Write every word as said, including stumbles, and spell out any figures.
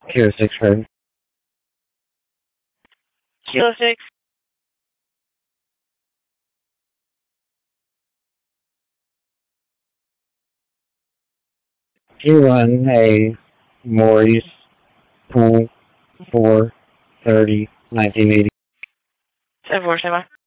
Kilo six Fred. Kilo six. Q one A Maurice Pool four thirty nineteen eighty. seven four seven.